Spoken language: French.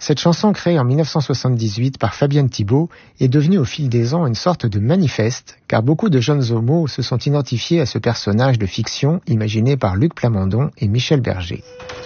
Cette chanson, créée en 1978 par Fabienne Thibault, est devenue au fil des ans une sorte de manifeste, car beaucoup de jeunes homos se sont identifiés à ce personnage de fiction imaginé par Luc Plamondon et Michel Berger.